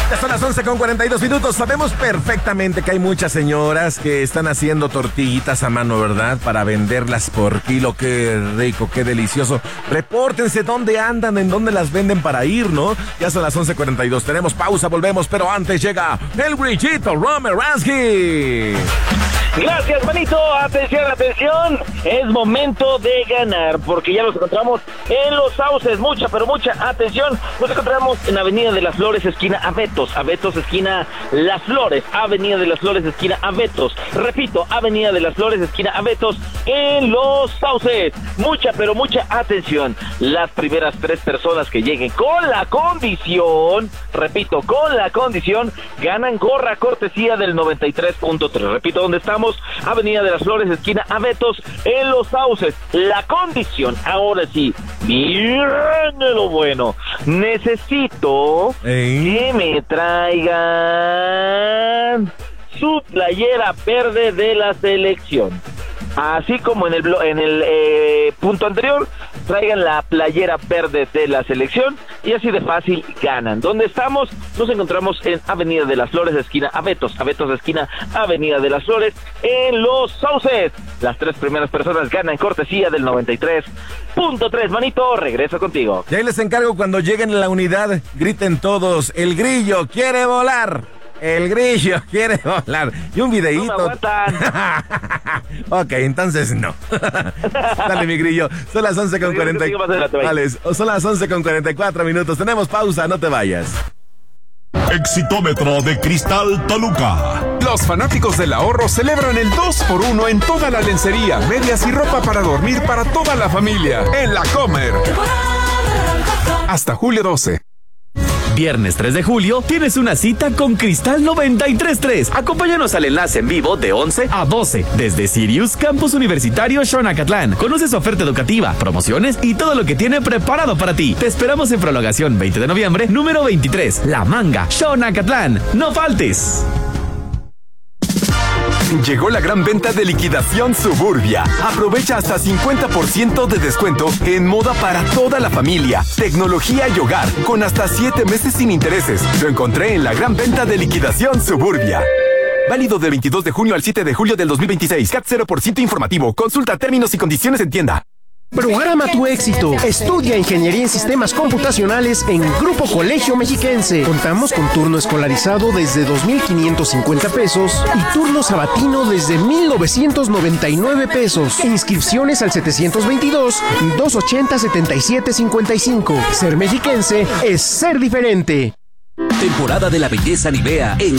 Ya son las 11:42. Sabemos perfectamente que hay muchas señoras que están haciendo tortillitas a mano, ¿verdad? Para venderlas por kilo. Qué rico, qué delicioso. Repórtense dónde andan, en dónde las venden para ir, ¿no? Ya son las 11:42. Tenemos pausa, volvemos, pero antes llega el Brillito Romeransky. Gracias, manito. Atención, atención. Es momento de ganar, porque ya nos encontramos en Los Sauces. Mucha, pero mucha atención. Nos encontramos en Avenida de las Flores, esquina Abetos. Abetos, esquina Las Flores. Avenida de las Flores, esquina Abetos. Repito, Avenida de las Flores, esquina Abetos, en Los Sauces. Mucha, pero mucha atención. Las primeras 3 personas que lleguen con la condición, repito, con la condición, ganan gorra cortesía del 93.3. Repito, ¿dónde estamos? Avenida de las Flores, esquina Abetos, en Los Sauces. La condición, ahora sí, viene lo bueno. Necesito que me traigan su playera verde de la selección. Así como en el punto anterior, traigan la playera verde de la selección y así de fácil ganan. ¿Dónde estamos? Nos encontramos en Avenida de las Flores, esquina Abetos. Abetos, esquina Avenida de las Flores, en Los Sauces. Las 3 primeras personas ganan cortesía del 93.3. Manito, regreso contigo. Y ahí les encargo, cuando lleguen a la unidad, griten todos: el grillo quiere volar. El grillo quiere volar. Y un videíto. No me aguantan. Ok, entonces no. Dale, mi grillo. Son las 11:40. Dale, son las 11:44. Tenemos pausa, no te vayas. Exitómetro de Cristal Toluca. Los fanáticos del ahorro celebran el 2x1 en toda la lencería, medias y ropa para dormir para toda la familia en La Comer. Hasta julio 12. Viernes 3 de julio tienes una cita con Cristal 93.3. Acompáñanos al enlace en vivo de 11 a 12 desde Sirius Campus Universitario Xonacatlán. Conoce su oferta educativa, promociones y todo lo que tiene preparado para ti. Te esperamos en prolongación 20 de noviembre, número 23, La Manga, Xonacatlán. ¡No faltes! Llegó la gran venta de liquidación Suburbia. Aprovecha hasta 50% de descuento en moda para toda la familia, tecnología y hogar, con hasta 7 meses sin intereses. Lo encontré en la gran venta de liquidación Suburbia. Válido del 22 de junio al 7 de julio del 2026. CAT 0% informativo. Consulta términos y condiciones en tienda. Programa tu éxito. Estudia Ingeniería en Sistemas Computacionales en Grupo Colegio Mexiquense. Contamos con turno escolarizado desde 2,550 pesos y turno sabatino desde 1,999 pesos. Inscripciones al 722-280-7755. Ser mexiquense es ser diferente. Temporada de la belleza Nivea en